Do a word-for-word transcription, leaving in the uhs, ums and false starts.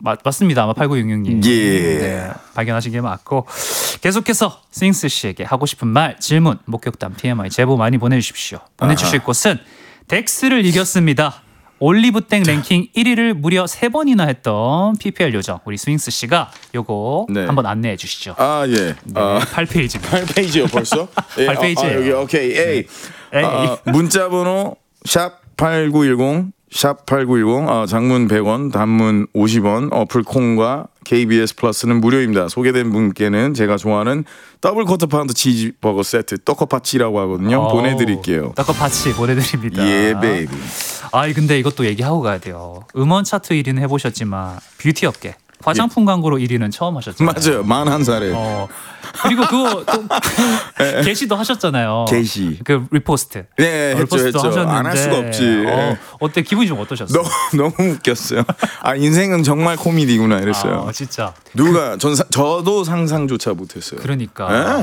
맞, 맞습니다. 아마 팔구육육 님. 예. 네, 발견하신 게 맞고 계속해서 스윙스 씨에게 하고 싶은 말, 질문, 목격담, 티엠아이 제보 많이 보내주십시오. 보내주실 아하. 곳은 덱스를 이겼습니다. 올리브땡 랭킹 일 위를 무려 세 번이나 했던 피피엘 요정 우리 스윙스 씨가 요거 네. 한번 안내해 주시죠. 아 예. 네, 아, 팔 페이지입니다. 팔 페이지요 벌써? 예, 팔 페이지예요. 아, 아, 여기 오케이. 에이. 에이. 아, 문자번호 샵 팔구일공 샵 팔구일공 어, 장문 백 원 단문 오십 원 어플 콩과 케이비에스 플러스는 무료입니다. 소개된 분께는 제가 좋아하는 더블 쿼터 파운드 치즈버거 세트 떡커파치라고 하거든요. 오, 보내드릴게요. 떡커파치 보내드립니다. 예 베이비. 아 근데 이것도 얘기하고 가야 돼요. 음원 차트 일 위는 해보셨지만 뷰티 업계 화장품 광고로 일 위는 처음 하셨잖아요. 맞아요. 만한 살에. 어, 그리고 그거 또 게시도 하셨잖아요. 게시. 그 리포스트. 네, 어, 했죠, 리포스트도 했죠. 안 할 수가 없지. 어, 어때 기분이 좀 어떠셨어요? 너무 너무 웃겼어요. 아 인생은 정말 코미디구나 이랬어요. 아, 진짜. 누가 전 사, 저도 상상조차 못했어요. 그러니까